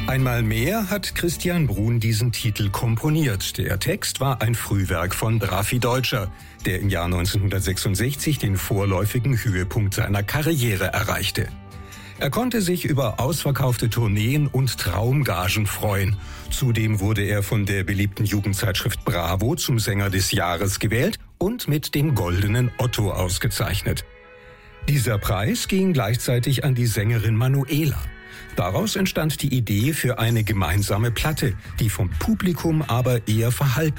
Einmal mehr hat Christian Bruhn diesen Titel komponiert. Der Text war ein Frühwerk von Raffi Deutscher, der im Jahr 1966 den vorläufigen Höhepunkt seiner Karriere erreichte. Er konnte sich über ausverkaufte Tourneen und Traumgagen freuen. Zudem wurde er von der beliebten Jugendzeitschrift Bravo zum Sänger des Jahres gewählt und mit dem Goldenen Otto ausgezeichnet. Dieser Preis ging gleichzeitig an die Sängerin Manuela. Daraus entstand die Idee für eine gemeinsame Platte, die vom Publikum aber eher verhalten